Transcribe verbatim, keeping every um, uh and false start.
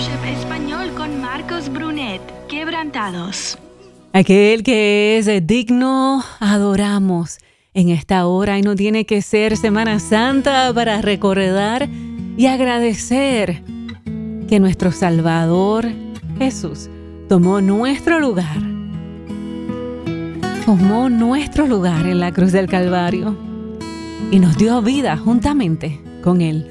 Worship Español con Marcos Brunet. Quebrantados. Aquel que es digno, adoramos en esta hora, y no tiene que ser Semana Santa para recordar y agradecer que nuestro Salvador Jesús tomó nuestro lugar. Tomó nuestro lugar en la cruz del Calvario y nos dio vida juntamente con Él.